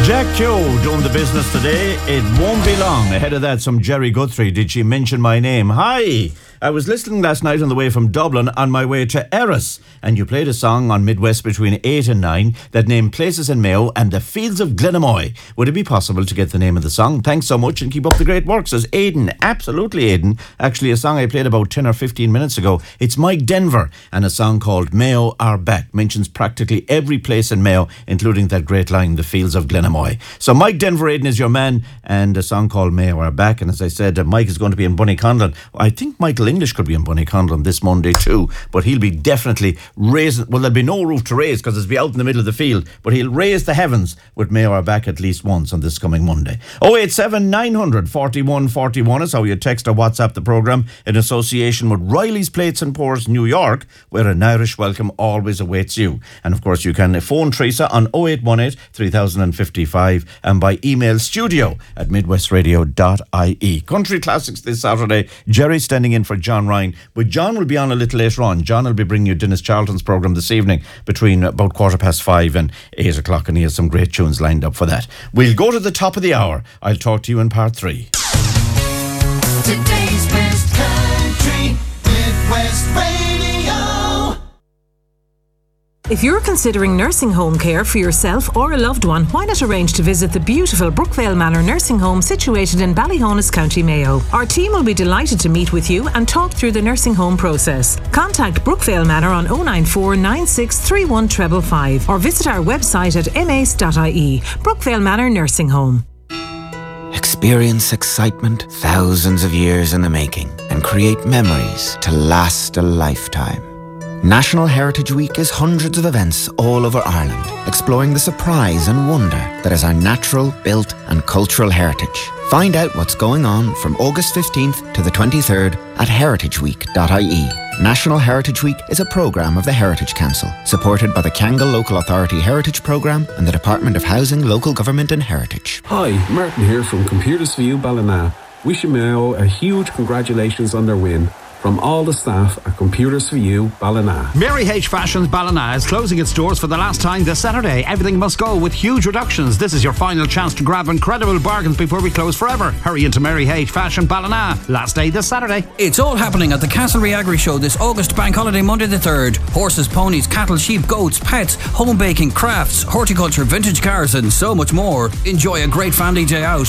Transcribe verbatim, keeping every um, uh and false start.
Jack Keogh doing the business today. It won't be long. Ahead of that, some Jerry Guthrie. Did she mention my name? Hi! I was listening last night on the way from Dublin on my way to Erris, and you played a song on Midwest between eight and nine that named places in Mayo and the fields of Glenamoy. Would it be possible to get the name of the song? Thanks so much and keep up the great work, says Aidan. Absolutely, Aidan. Actually, a song I played about ten or fifteen minutes ago. It's Mike Denver, and a song called Mayo Are Back mentions practically every place in Mayo, including that great line, the fields of Glenamoy. So Mike Denver, Aidan, is your man, and a song called Mayo Are Back. And as I said, uh, Mike is going to be in Bunnyconlon. I think Michael English could be in Bunnyconlon this Monday too, but he'll be definitely raising, well, there'll be no roof to raise because it'll be out in the middle of the field, but he'll raise the heavens with Mayo Are Back at least once on this coming Monday. oh eight seven, nine hundred, forty-one forty-one is how you text or WhatsApp the programme in association with Riley's Plates and Pours New York, where an Irish welcome always awaits you. And of course you can phone Teresa on oh eight one eight, three thousand fifty-five and by email studio at midwestradio dot I E. Country Classics this Saturday. Jerry standing in for John Ryan, but John will be on a little later on. John will be bringing you Dennis Charlton's programme this evening between about quarter past five and eight o'clock, and he has some great tunes lined up for that. We'll go to the top of the hour. I'll talk to you in part three. Today's best country, Midwest Radio. If you're considering nursing home care for yourself or a loved one, why not arrange to visit the beautiful Brookvale Manor Nursing Home situated in Ballyhonus, County Mayo. Our team will be delighted to meet with you and talk through the nursing home process. Contact Brookvale Manor on oh nine four, nine six three one five five five or visit our website at m a c e dot I E. Brookvale Manor Nursing Home. Experience excitement thousands of years in the making and create memories to last a lifetime. National Heritage Week is hundreds of events all over Ireland, exploring the surprise and wonder that is our natural, built and cultural heritage. Find out what's going on from August fifteenth to the twenty-third at heritage week dot I E. National Heritage Week is a programme of the Heritage Council, supported by the Kangal Local Authority Heritage Programme and the Department of Housing, Local Government and Heritage. Hi, Martin here from Computers for You Ballina. Wishing Mayo a huge congratulations on their win. From all the staff at Computers for You, Ballina. Mary H Fashions Ballina is closing its doors for the last time this Saturday. Everything must go with huge reductions. This is your final chance to grab incredible bargains before we close forever. Hurry into Mary H Fashion Ballina. Last day this Saturday. It's all happening at the Castlereagh Agri Show this August Bank Holiday Monday the third. Horses, ponies, cattle, sheep, goats, pets, home baking, crafts, horticulture, vintage cars and so much more. Enjoy a great family day out